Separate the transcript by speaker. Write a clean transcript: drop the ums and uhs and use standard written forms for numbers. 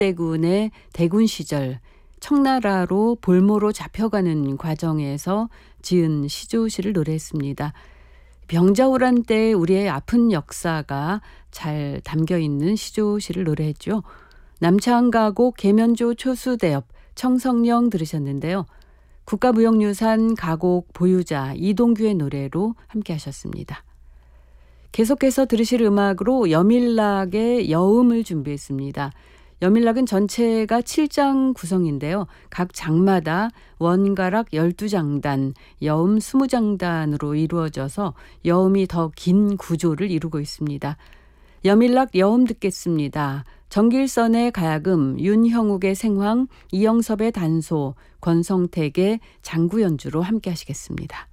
Speaker 1: 대군의 대군 시절 청나라로 볼모로 잡혀가는 과정에서 지은 시조시를 노래했습니다. 병자호란 때 우리의 아픈 역사가 잘 담겨있는 시조시를 노래했죠. 남창가곡 계면조 초수대엽 청성령 들으셨는데요. 국가무형유산 가곡 보유자 이동규의 노래로 함께 하셨습니다. 계속해서 들으실 음악으로 여밀락의 여음을 준비했습니다. 여밀락은 전체가 7장 구성인데요. 각 장마다 원가락 12장단, 여음 20장단으로 이루어져서 여음이 더 긴 구조를 이루고 있습니다. 여밀락 여음 듣겠습니다. 정길선의 가야금, 윤형욱의 생황, 이영섭의 단소, 권성택의 장구 연주로 함께 하시겠습니다.